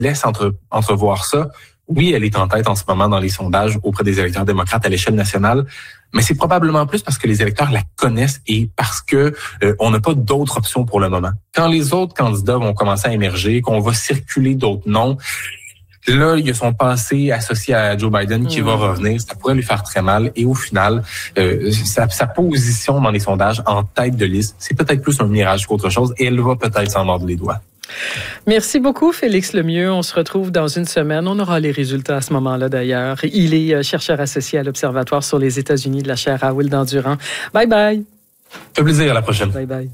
laisse entrevoir ça. Oui, elle est en tête en ce moment dans les sondages auprès des électeurs démocrates à l'échelle nationale, mais c'est probablement plus parce que les électeurs la connaissent et parce que on n'a pas d'autres options pour le moment. Quand les autres candidats vont commencer à émerger, qu'on va circuler d'autres noms, là, il y a son passé associé à Joe Biden qui va revenir. Ça pourrait lui faire très mal. Et au final, sa position dans les sondages en tête de liste, c'est peut-être plus un mirage qu'autre chose et elle va peut-être s'en mordre les doigts. Merci beaucoup, Félix Lemieux. On se retrouve dans une semaine. On aura les résultats à ce moment-là, d'ailleurs. Il est chercheur associé à l'Observatoire sur les États-Unis de la chaire Raoul Dandurand. Bye bye. Ça fait plaisir. À la prochaine. Bye bye.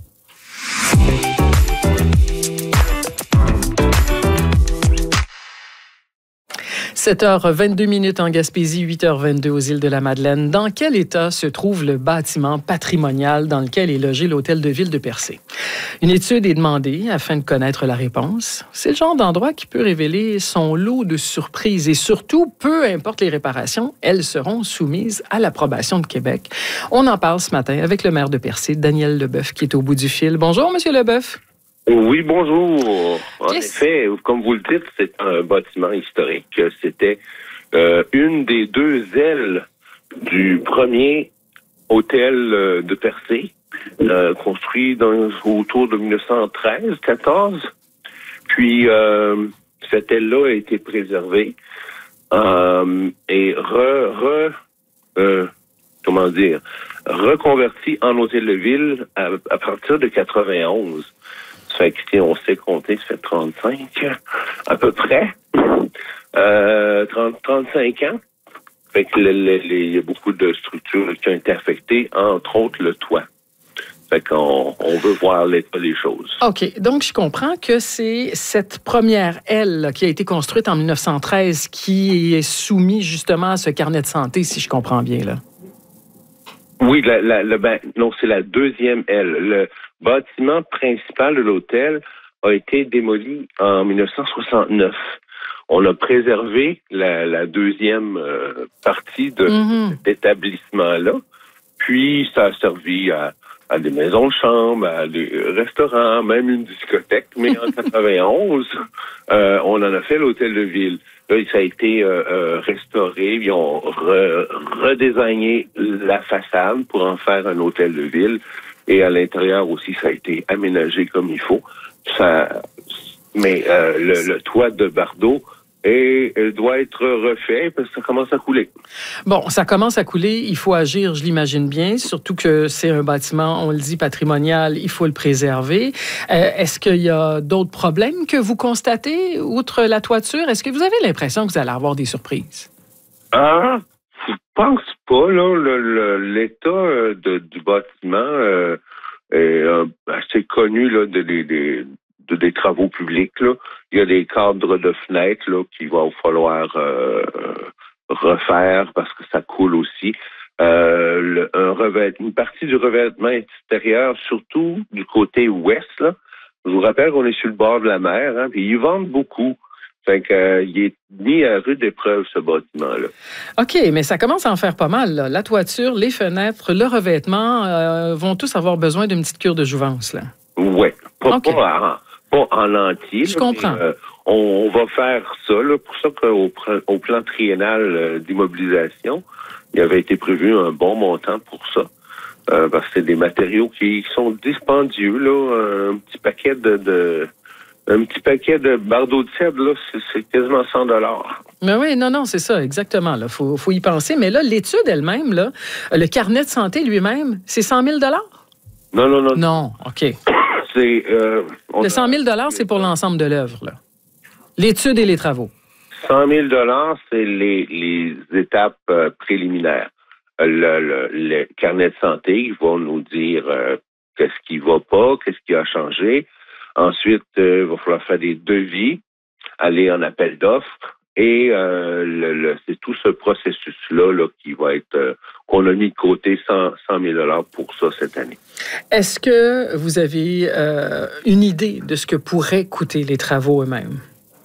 7h22 en Gaspésie, 8h22 aux îles de la Madeleine. Dans quel état se trouve le bâtiment patrimonial dans lequel est logé l'hôtel de ville de Percé? Une étude est demandée afin de connaître la réponse. C'est le genre d'endroit qui peut révéler son lot de surprises et surtout, peu importe les réparations, elles seront soumises à l'approbation de Québec. On en parle ce matin avec le maire de Percé, Daniel Leboeuf, qui est au bout du fil. Bonjour, Monsieur Leboeuf. Oui, bonjour. En effet, comme vous le dites, c'est un bâtiment historique. C'était une des deux ailes du premier hôtel de Percé, construit autour de 1913-14. Puis, cette aile-là a été préservée et reconvertie en hôtel de ville à partir de 91. Ça fait que si on sait compter, ça fait 35 à peu près. 35 ans. Fait que il y a beaucoup de structures qui ont été affectées, entre autres le toit. Fait qu'on veut voir l'état des choses. OK. Donc, je comprends que c'est cette première aile là, qui a été construite en 1913 qui est soumise justement à ce carnet de santé, si je comprends bien, là. Oui, non, c'est la deuxième aile. Le bâtiment principal de l'hôtel a été démoli en 1969. On a préservé la deuxième partie de cet établissement-là. Puis, ça a servi à des maisons de chambre, à des restaurants, même une discothèque. Mais en 91, on en a fait l'hôtel de ville. Là, ça a été restauré. Ils ont redesigné la façade pour en faire un hôtel de ville. Et à l'intérieur aussi, ça a été aménagé comme il faut. Mais le toit de Bardeau doit être refait parce que ça commence à couler. Bon, ça commence à couler. Il faut agir, je l'imagine bien. Surtout que c'est un bâtiment, on le dit, patrimonial. Il faut le préserver. Est-ce qu'il y a d'autres problèmes que vous constatez, outre la toiture? Est-ce que vous avez l'impression que vous allez avoir des surprises? Je pense pas. Là, l'état du bâtiment est assez connu là, des travaux publics. Là. Il y a des cadres de fenêtres là, qu'il va falloir refaire parce que ça coule aussi. Une partie du revêtement extérieur, surtout du côté ouest. Là. Je vous rappelle qu'on est sur le bord de la mer, hein, puis ils vendent beaucoup. Fait qu'il est mis à rude épreuve, ce bâtiment-là. OK, mais ça commence à en faire pas mal. Là. La toiture, les fenêtres, le revêtement vont tous avoir besoin d'une petite cure de jouvence. Là. Oui, pas en entier. Je comprends. Mais, on va faire ça. Là, pour ça qu'au plan triennal d'immobilisation, il avait été prévu un bon montant pour ça. Parce que c'est des matériaux qui sont dispendieux. Là, un petit paquet de bardeaux de cèdre, là, c'est quasiment 100 $. Mais oui, non, c'est ça, exactement. Il faut y penser. Mais là, l'étude elle-même, là, le carnet de santé lui-même, c'est 100 000 $? Non. Non, OK. Le 100 000 $, c'est pour l'ensemble de l'œuvre, là. L'étude et les travaux. 100 000 $, c'est les étapes préliminaires. Le carnet de santé, ils vont nous dire qu'est-ce qui va pas, qu'est-ce qui a changé. Ensuite, il va falloir faire des devis, aller en appel d'offres. Et c'est tout ce processus-là là, qui va être qu'on a mis de côté 100 000 $ pour ça cette année. Est-ce que vous avez une idée de ce que pourraient coûter les travaux eux-mêmes?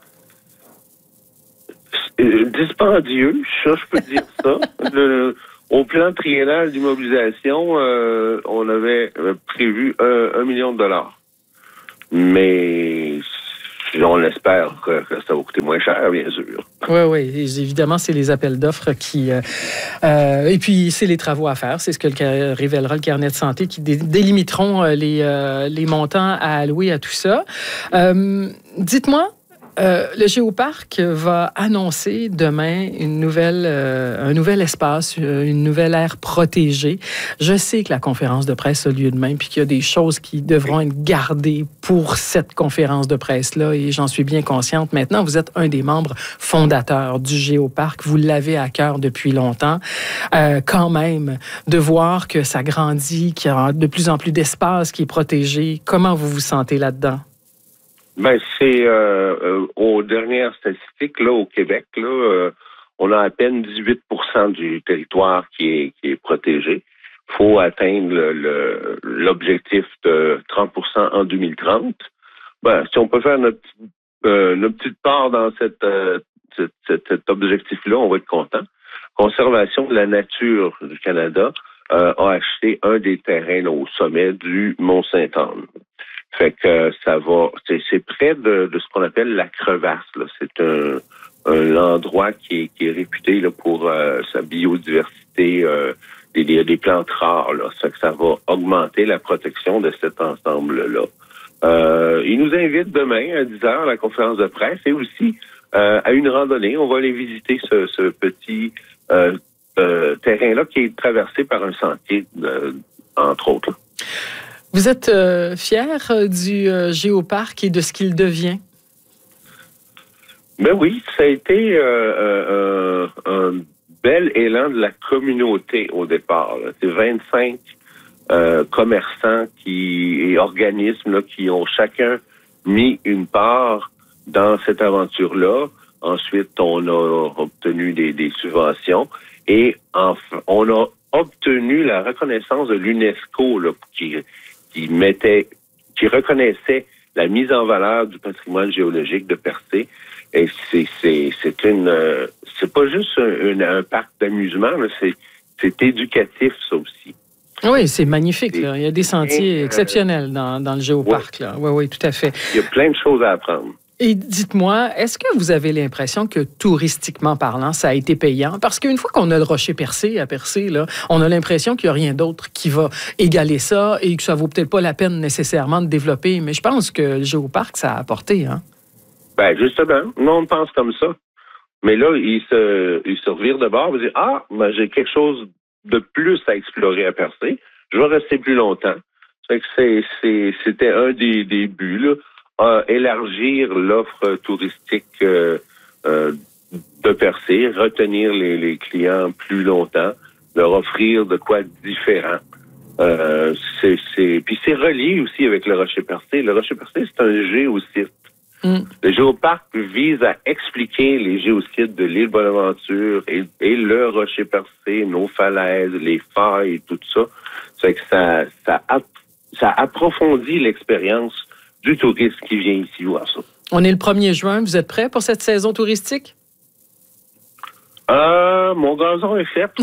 Dispendieux, ça, je peux dire ça. Au plan triennal d'immobilisation, on avait prévu 1 million de $. Mais on espère que ça va coûter moins cher, bien sûr. Oui, évidemment, c'est les appels d'offres qui... et puis, c'est les travaux à faire. C'est ce que révélera le carnet de santé qui délimiteront les montants à allouer à tout ça. Dites-moi, le Géoparc va annoncer demain un nouvel espace, une nouvelle aire protégée. Je sais que la conférence de presse a lieu demain, puis qu'il y a des choses qui devront être gardées pour cette conférence de presse-là, et j'en suis bien consciente. Maintenant, vous êtes un des membres fondateurs du Géoparc. Vous l'avez à cœur depuis longtemps. Quand même, de voir que ça grandit, qu'il y a de plus en plus d'espace qui est protégé, comment vous vous sentez là-dedans? Ben, c'est aux dernières statistiques là au Québec là, on a à peine 18% du territoire qui est protégé. Faut atteindre l'objectif de 30% en 2030. Ben, si on peut faire notre petite part dans cet objectif-là, on va être content. Conservation de la nature du Canada a acheté un des terrains là, au sommet du Mont-Sainte-Anne. Fait que ça va, c'est près de ce qu'on appelle la crevasse. Là. C'est un endroit qui est réputé là, pour sa biodiversité, des plantes rares. Là. Ça fait que ça va augmenter la protection de cet ensemble-là. Il nous invite demain à 10h à la conférence de presse et aussi à une randonnée. On va aller visiter ce petit terrain-là qui est traversé par un sentier, entre autres. Là. Vous êtes fier du Géoparc et de ce qu'il devient? Ben oui, ça a été un bel élan de la communauté au départ. Là. C'est 25 commerçants et organismes là, qui ont chacun mis une part dans cette aventure-là. Ensuite, on a obtenu des subventions et enfin, on a obtenu la reconnaissance de l'UNESCO là, qui reconnaissait la mise en valeur du patrimoine géologique de Percé. Et c'est pas juste un parc d'amusement, là, c'est éducatif, ça aussi. Oui, c'est magnifique. Là. Il y a des sentiers exceptionnels dans le Géoparc. Ouais. Là. Oui, tout à fait. Il y a plein de choses à apprendre. Et dites-moi, est-ce que vous avez l'impression que touristiquement parlant, ça a été payant? Parce qu'une fois qu'on a le rocher percé à Percé, là, on a l'impression qu'il n'y a rien d'autre qui va égaler ça et que ça vaut peut-être pas la peine nécessairement de développer. Mais je pense que le Géoparc, ça a apporté. Hein? Ben justement, nous on pense comme ça. Mais là, il se revire de bord et dit ben, j'ai quelque chose de plus à explorer à Percé. Je vais rester plus longtemps. Fait que c'était un des buts, là. Élargir l'offre touristique de Percé, retenir les clients plus longtemps, leur offrir de quoi différent. Puis c'est relié aussi avec le Rocher Percé. Le Rocher Percé, c'est un géosite. Le Géoparc vise à expliquer les géosites de l'île Bonaventure et le Rocher Percé, nos falaises, les failles, tout ça. C'est que ça approfondit l'expérience du touriste qui vient ici voir ça. On est le 1er juin. Vous êtes prêts pour cette saison touristique? Mon gazon est fait.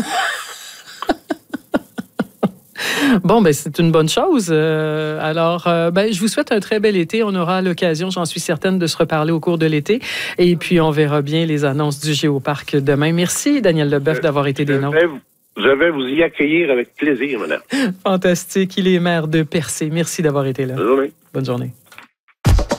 Bon, ben c'est une bonne chose. Alors, je vous souhaite un très bel été. On aura l'occasion, j'en suis certaine, de se reparler au cours de l'été. Et puis, on verra bien les annonces du Géoparc demain. Merci, Daniel Leboeuf, d'avoir été des nôtres. Je vais vous y accueillir avec plaisir, madame. Fantastique. Il est maire de Percé. Merci d'avoir été là. Bonne journée. Bonne journée.